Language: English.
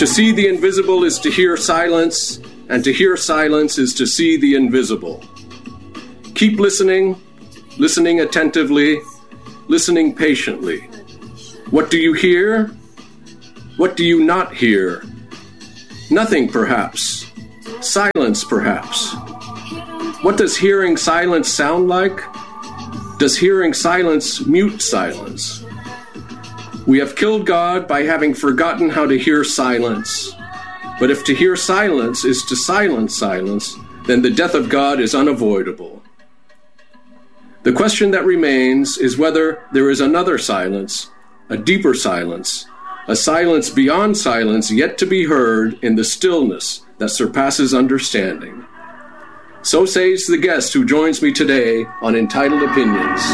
To see the invisible is to hear silence, and to hear silence is to see the invisible. Keep listening, listening attentively, listening patiently. What do you hear? What do you not hear? Nothing, perhaps. Silence, perhaps. What does hearing silence sound like? Does hearing silence mute silence? We have killed God by having forgotten how to hear silence. But if to hear silence is to silence silence, then the death of God is unavoidable. The question that remains is whether there is another silence, a deeper silence, a silence beyond silence yet to be heard in the stillness that surpasses understanding. So says the guest who joins me today on Entitled Opinions.